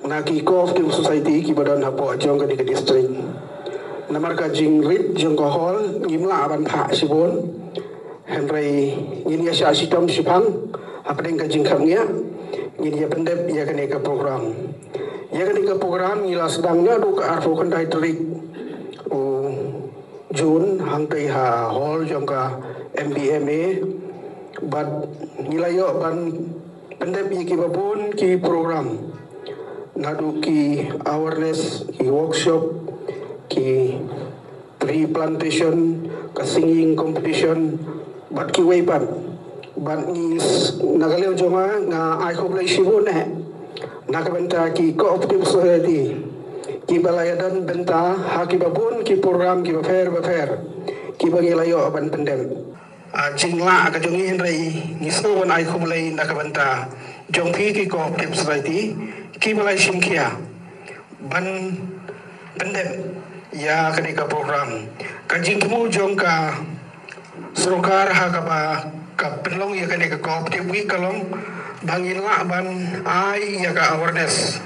na ki cooperative society ki badan hapo jong ka di district namar ka jing rit jong ko hol ngimla ban pha sibon henry ngin ya sha sitom sipang apeng ka jing kham nya ngin ya pendep ya ka ne ka program ngila sedangnya du ka arfo kan dai trik Jun hang tai ha hol jong ka MBMA but ngila yo ban pendep ki babun ki program nadu ki awareness ki workshop ki tree plantation ka singing competition but ki way ban ni nagaleo jonga nga ai khob lai sibun nakabenta ki cooperative society ki balayadan benta haki babun ki program ki bafer ki bangilayo ban pendem jingla ka jongi henrei ngisno wan ai khob lai nakabenta jongpi ki cooperative society ki balai simkia ban pendem ya ketika program kajing temu jongka serokar hakaba ka penlong ya ketika cooperative wi kalong bangila ban ai ya ka awareness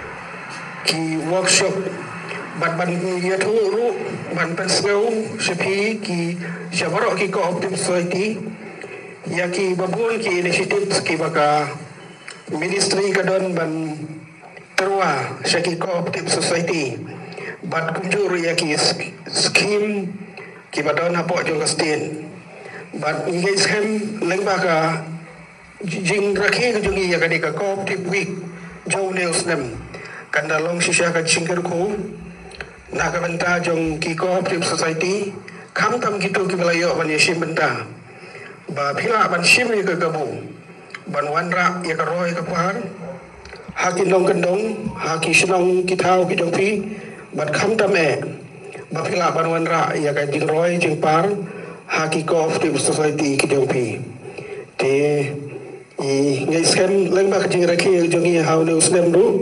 ki workshop ban ya thuru ban penseu sepi ki shabaro ki cooperative society ya ki babun ki initiative ki baka ministry kadon ban terwa syaki cooperative society bat kunjur ya ki scheme ki badon hapo jong stin bat ngai scheme lengba ka jing rakhi ka jongi ya ka deka cooperative week jawneus dem kanda long shisha ka chingker ko na ka benta jong ki cooperative society kham tam gitu ki balayo ban yeshim benta ba phila ban shim ni ka gabu ban wanra ya ka roy ka par haki nong kendong haki senong ki thau ki jong phi bat kham tam ba phila ban wanra ya ka jing roy jing par haki cooperative society ki jong phi te ngai scam leng ba jing rakhi jongi how no snem du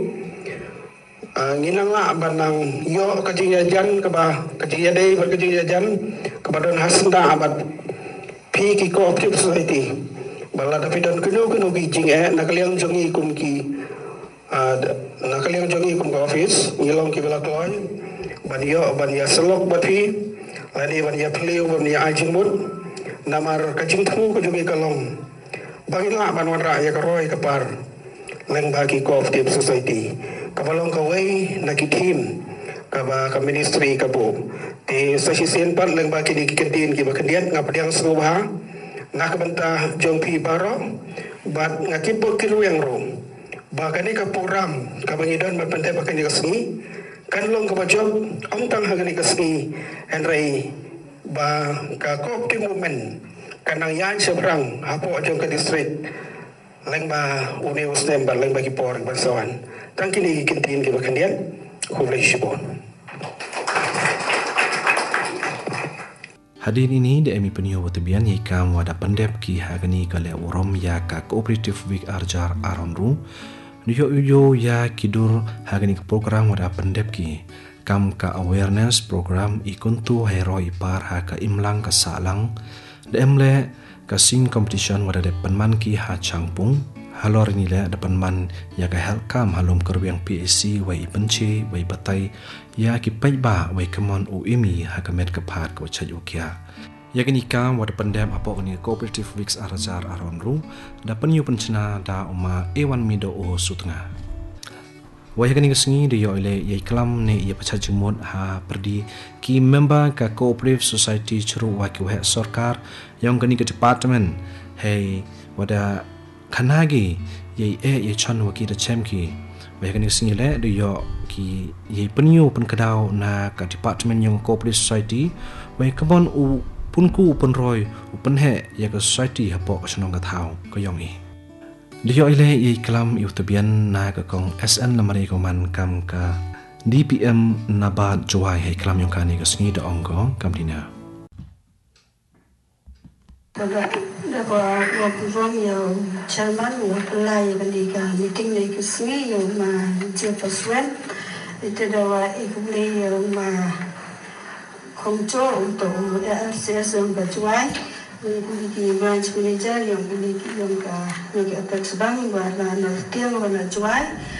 nginang la banang yo ka jing jan ka ba ka jing dei ba ka jing jan ka badon hasnda bat phi ki cooperative society bala da pidon kuno ki jing nakaliang jongi kum ki nakaliang jongi kum ka office ngilong ki bala toy ban ya selok ba phi ani ban ya pleu ban ya ajing mut namar ka jing thu ka jongi kalong bangila ban wan ra ya ka roy ka par leng bagi cooperative society kabalong ka way na ki team ka ba ka ministry ka bo te sa sisen par leng bagi di kantin ki ba kandiat nga padiang snuha na ka banta jong pi baro bat nga ki bo kiluyang ro ba kani ka program ka bangidon ba pante ba kani ka sni kan long ka ba job om tang ha kani ka sni henry ba ka cooperative movement kanang yan seberang hapo jong ke district leng ba unius tem ba leng bagi por bersawan tang kini kintin ki bakandian hulai shibon. Hadirin ini da emi penio watabian yikam wada pendep ki hagani kale urom ya ka cooperative week arjar aronru uyo ya kidur hagani ke program wada pendep ki kam ka awareness program ikuntu hero ipar ha ka imlang ka salang demle kasing competition wada de penman ki ha changpung halor ni le de penman ya ka helkam halom kerbiang PSC wai penche wai batai ya ki paiba wai kemon uimi ha ka met ka phat ko chayukya ya kini kam wada pendem apo ni cooperative weeks arajar aronru da penyu penchna da uma ewan mido o sutnga wai kini kesengi de yo ile ye klam ne ye pacha jumot ha perdi ki member ka cooperative society churu wa ki wa sarkar yang kini ke department hey wada kanagi ye ye chan wa ki da chemki wai kini kesengi le de yo ki ye penyu pen kedau na ka department yang cooperative society wai kebon u punku pun roy upen he ya ka society hapo snong ka thau ko yongi dia ile ye kelam utabian na ka kong SN lamari ko man kam ka DPM nabat joai he kelam yong kani ka sngi da onggo kam dina da ko program yo chairman wa lai ka di ka meeting le ka sngi yo ma je paswen ite da wa ikule yo ma Komco untuk RCS yang berjuai, di branch manager yang ke Apex Bank, warna tiang warna juai.